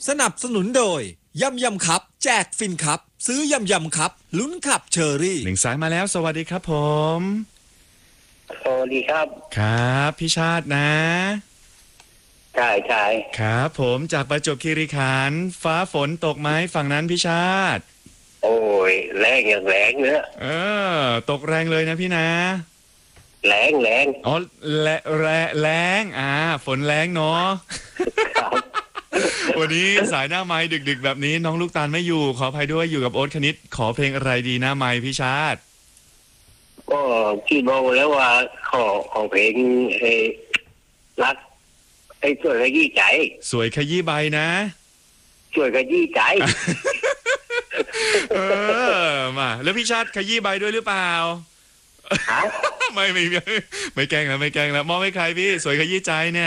สนับสนุนโดยยำยำครับแจกฟินครับซื้อยำยำครับลุ้นขับเชอรี่หนึ่งสายมาแล้วสวัสดีครับผมสวัสดีครับครับพี่ชาตินะใช่ใช่ครับผมจากประจวบคีรีขันธ์ฟ้าฝนตกไหมฝั่งนั้นพี่ชาติโอ้ยแรงอย่างแรงเนื้อตกแรงเลยนะพี่นะแรงแรงอ๋อแรงฝนแรงเนาะครับวันนี้สายหน้าไม้ดึกๆแบบนี้น้องลูกตาลไม่อยู่ขออภัยด้วยอยู่กับโอ๊ตคณิตขอเพลงอะไรดีหน้าไม้พี่ชาติก็คิดบอกแล้วว่าขอเพลงรักช่วยขยี้ใจสวยขยี้ใบนะช่วยขยี้ใจมาแล้วพี่ชาติขยี้ใบด้วยหรือเปล่าฮะไม่แกล้งแล้วมอบให้ใครพี่สวยขยี้ใจเนี่ย